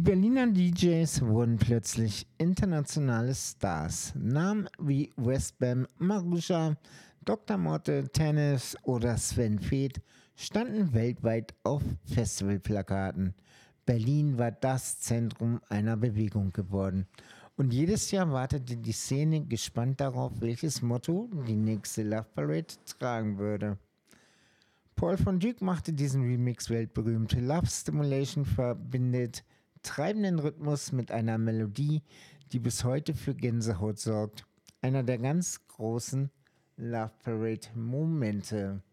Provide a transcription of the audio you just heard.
Berliner DJs wurden plötzlich internationale Stars. Namen wie Westbam, Marusha, Dr. Motte, Tennis oder Sven Feth standen weltweit auf Festivalplakaten. Berlin war das Zentrum einer Bewegung geworden. Und jedes Jahr wartete die Szene gespannt darauf, welches Motto die nächste Love Parade tragen würde. Paul von Dyk machte diesen Remix weltberühmt. Love Stimulation verbindet treibenden Rhythmus mit einer Melodie, die bis heute für Gänsehaut sorgt. Einer der ganz großen Love Parade Momente.